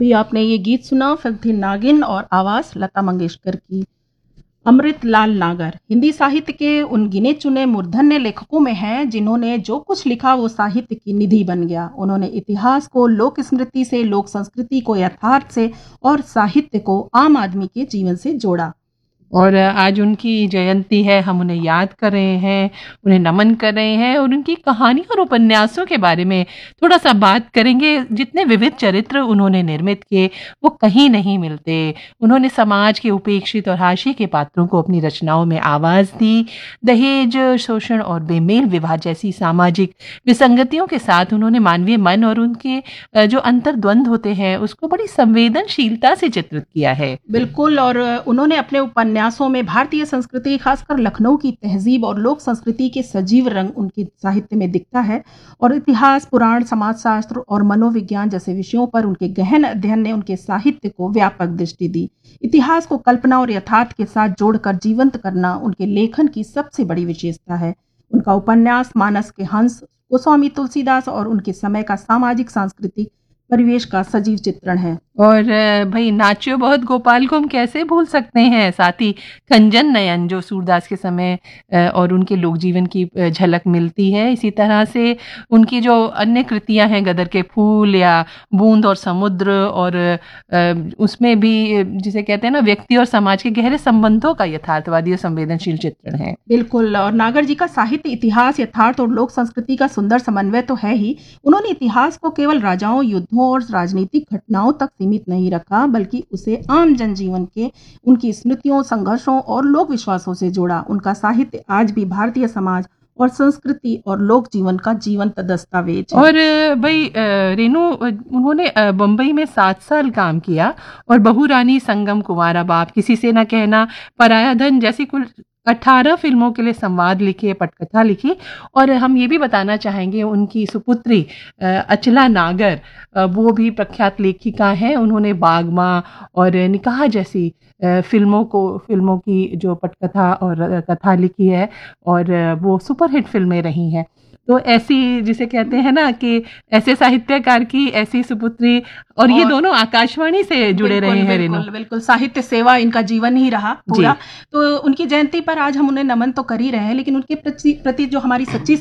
अभी आपने ये गीत सुना, फिल्म थी नागिन और आवाज़ लता मंगेशकर की। अमृतलाल नागर हिंदी साहित्य के उन गिने चुने मूर्धन्य लेखकों में हैं जिन्होंने जो कुछ लिखा वो साहित्य की निधि बन गया। उन्होंने इतिहास को लोक स्मृति से, लोक संस्कृति को यथार्थ से और साहित्य को आम आदमी के जीवन से जोड़ा। और आज उनकी जयंती है, हम उन्हें याद कर रहे हैं, उन्हें नमन कर रहे हैं और उनकी कहानी और उपन्यासों के बारे में थोड़ा सा बात करेंगे। जितने विविध चरित्र उन्होंने निर्मित किए वो कहीं नहीं मिलते। उन्होंने समाज के उपेक्षित और हाशिए के पात्रों को अपनी रचनाओं में आवाज़ दी। दहेज, शोषण और बेमेल विवाह जैसी सामाजिक विसंगतियों के साथ उन्होंने मानवीय मन और उनके जो अंतर्द्वंद होते हैं उसको बड़ी संवेदनशीलता से चित्रित किया है। बिल्कुल, और उन्होंने अपने उपन्यासों में भारतीय संस्कृति, खासकर लखनऊ की तहजीब और लोक संस्कृति के सजीव रंग उनके साहित्य में दिखता है। और इतिहास, पुराण, समाजशास्त्र और मनोविज्ञान जैसे विषयों पर उनके गहन अध्ययन ने उनके साहित्य को व्यापक दृष्टि दी। इतिहास को कल्पना और यथार्थ के साथ जोड़कर जीवंत करना उनके लेखन की सबसे बड़ी विशेषता है। उनका उपन्यास मानस के हंस, गोस्वामी तुलसीदास और उनके समय का सामाजिक सांस्कृतिक परिवेश का सजीव चित्रण है। और भाई नाच्यो बहुत गोपाल को हम कैसे भूल सकते हैं। साथ ही खंजन नयन जो सूरदास के समय और उनके लोक जीवन की झलक मिलती है। इसी तरह से उनकी जो अन्य कृतियां हैं, गदर के फूल या बूंद और समुद्र, और उसमें भी जिसे कहते हैं ना व्यक्ति और समाज के गहरे संबंधों का यथार्थवादी और संवेदनशील चित्रण है। बिल्कुल, और नागर जी का साहित्य इतिहास, यथार्थ और लोक संस्कृति का सुंदर समन्वय तो है ही। उन्होंने इतिहास को केवल राजाओं, युद्धों और राजनीतिक घटनाओं तक सीमित नहीं रखा, बल्कि उसे आम जनजीवन के उनकी स्मृतियों, संघर्षों और लोक विश्वासों से जोड़ा। उनका साहित्य आज भी भारतीय समाज और संस्कृति और लोक जीवन का जीवंत दस्तावेज है। और भाई रेनू, उन्होंने बम्बई में 7 साल काम किया और बहू रानी, संगम, कुंवारा बाप, किसी से न कहना, पराया धन जैसी कुल 18 फिल्मों के लिए संवाद लिखे, पटकथा लिखी। और हम ये भी बताना चाहेंगे उनकी सुपुत्री अचला नागर, वो भी प्रख्यात लेखिका हैं। उन्होंने बागमा और निकाह जैसी फिल्मों की जो पटकथा और कथा लिखी है और वो सुपरहिट फिल्में रही हैं। तो ऐसी जिसे कहते हैं ना कि ऐसे साहित्यकार की ऐसी सुपुत्री, और ये दोनों आकाशवाणी से जुड़े रहे हैं। बिल्कुल, बिल्कुल, साहित्य सेवा इनका जीवन ही रहा पूरा। तो उनकी जयंती पर आज हम उन्हें नमन तो कर ही रहे हैं, लेकिन उनके प्रति जो हमारी सच्ची